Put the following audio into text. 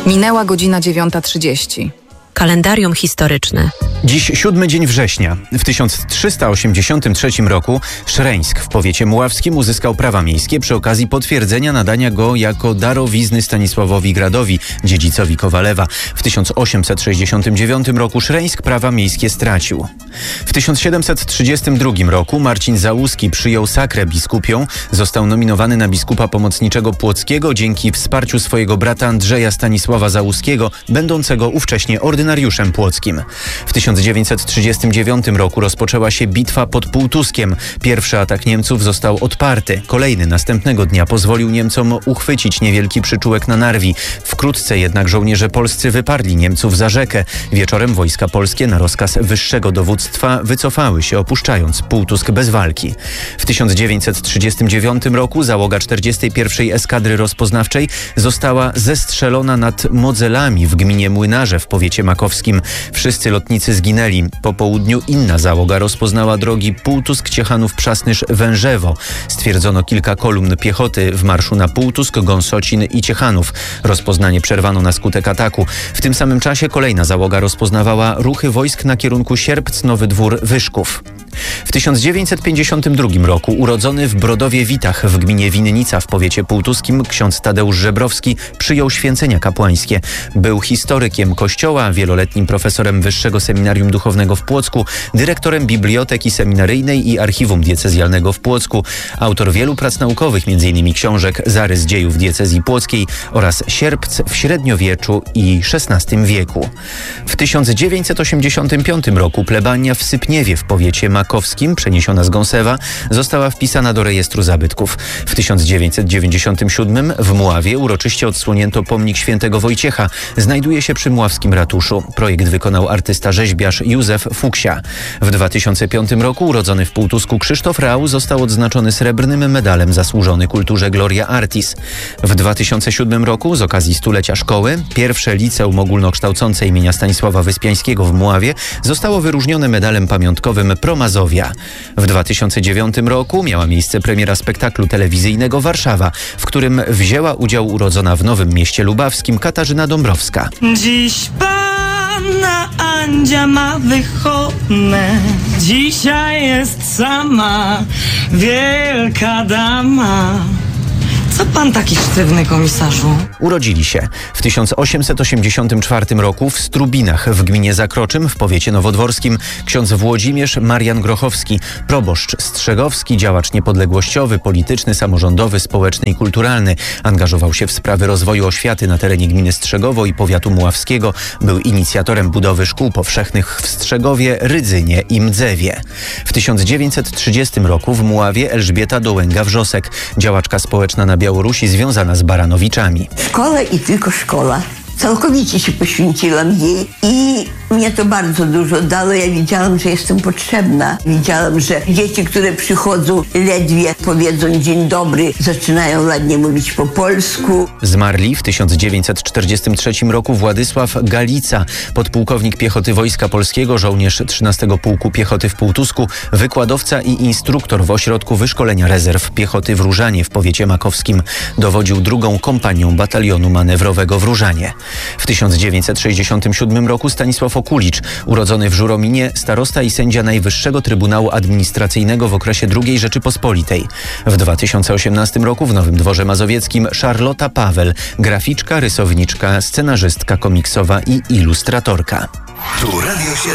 Minęła godzina 9:30. Kalendarium historyczne. Dziś 7 dzień września. W 1383 roku Szreńsk w powiecie muławskim uzyskał prawa miejskie przy okazji potwierdzenia nadania go jako darowizny Stanisławowi Gradowi, dziedzicowi Kowalewa. W 1869 roku Szreńsk prawa miejskie stracił. W 1732 roku Marcin Załuski przyjął sakrę biskupią. Został nominowany na biskupa pomocniczego płockiego dzięki wsparciu swojego brata Andrzeja Stanisława Załuskiego, będącego ówcześnie ordynariuszem płockim. W 1939 roku rozpoczęła się bitwa pod Półtuskiem. Pierwszy atak Niemców został odparty. Kolejny następnego dnia pozwolił Niemcom uchwycić niewielki przyczółek na Narwi. Wkrótce jednak żołnierze polscy wyparli Niemców za rzekę. Wieczorem wojska polskie na rozkaz wyższego dowództwa wycofały się, opuszczając Półtusk bez walki. W 1939 roku załoga 41. Eskadry Rozpoznawczej została zestrzelona nad Modzelami w gminie Młynarze w powiecie makowskim. Wszyscy lotnicy zginęli. Po południu inna załoga rozpoznała drogi Półtusk-Ciechanów-Przasnysz-Wężewo. Stwierdzono kilka kolumn piechoty w marszu na Półtusk, Gąsocin i Ciechanów. Rozpoznanie przerwano na skutek ataku. W tym samym czasie kolejna załoga rozpoznawała ruchy wojsk na kierunku Sierpc, Nowy Dwór, Wyszków. W 1952 roku urodzony w Brodowie-Witach w gminie Winnica w powiecie półtuskim ksiądz Tadeusz Żebrowski przyjął święcenia kapłańskie. Był historykiem kościoła, wieloletnim profesorem Wyższego Seminarium Duchownego w Płocku, dyrektorem Biblioteki Seminaryjnej i Archiwum Diecezjalnego w Płocku, autor wielu prac naukowych, m.in. książek Zarys dziejów diecezji płockiej oraz Sierpc w średniowieczu i XVI wieku. W 1985 roku plebania w Sypniewie w powiecie makowskim, przeniesiona z Gąsewa, została wpisana do rejestru zabytków. W 1997 w Muławie uroczyście odsłonięto pomnik świętego Wojciecha. Znajduje się przy muławskim ratuszu. Projekt wykonał artysta-rzeźbiarz Józef Fuksia. W 2005 roku urodzony w Półtusku Krzysztof Rau został odznaczony srebrnym medalem zasłużony kulturze Gloria Artis. W 2007 roku z okazji stulecia szkoły pierwsze liceum ogólnokształcące imienia Stanisława Wyspiańskiego w Muławie zostało wyróżnione medalem pamiątkowym Promazowia. W 2009 roku miała miejsce premiera spektaklu telewizyjnego Warszawa, w którym wzięła udział urodzona w Nowym Mieście Lubawskim Katarzyna Dąbrowska. Dziś Panna Andzia ma wychodne, dzisiaj jest sama wielka dama. Co pan taki sztywny, komisarzu? Urodzili się w 1884 roku w Strubinach w gminie Zakroczym w powiecie nowodworskim ksiądz Włodzimierz Marian Grochowski, proboszcz strzegowski, działacz niepodległościowy, polityczny, samorządowy, społeczny i kulturalny. Angażował się w sprawy rozwoju oświaty na terenie gminy Strzegowo i powiatu muławskiego. Był inicjatorem budowy szkół powszechnych w Strzegowie, Rydzynie i Mdzewie. W 1930 roku w Muławie Elżbieta Dołęga-Wrzosek, działaczka społeczna na Białorusi związana z Baranowiczami. Szkoła i tylko szkoła. Całkowicie się poświęciłam jej i mnie to bardzo dużo dało. Ja widziałam, że jestem potrzebna. Widziałam, że dzieci, które przychodzą, ledwie powiedzą dzień dobry, zaczynają ładnie mówić po polsku. Zmarli w 1943 roku Władysław Galica, podpułkownik piechoty Wojska Polskiego, żołnierz 13 Pułku Piechoty w Półtusku, wykładowca i instruktor w Ośrodku Wyszkolenia Rezerw Piechoty w Różanie w powiecie makowskim. Dowodził drugą kompanią batalionu manewrowego w Różanie. W 1967 roku Stanisław Okulicz, urodzony w Żurominie, starosta i sędzia Najwyższego Trybunału Administracyjnego w okresie II Rzeczypospolitej. W 2018 roku w Nowym Dworze Mazowieckim Szarlota Paweł, graficzka, rysowniczka, scenarzystka komiksowa i ilustratorka. Tu Radio 7.